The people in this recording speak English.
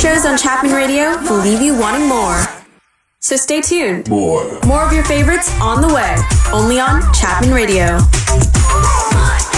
shows on Chapman Radio will leave you wanting more. So stay tuned. More of your favorites on the way, only on Chapman Radio.